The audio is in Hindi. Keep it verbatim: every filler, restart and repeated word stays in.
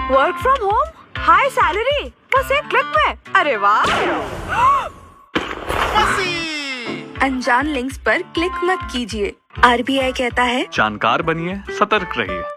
Work from home, high salary, बस एक क्लिक में। अरे वाह। अनजान लिंक्स पर क्लिक मत कीजिए। आर बी आई कहता है जानकार बनिए, सतर्क रहिए।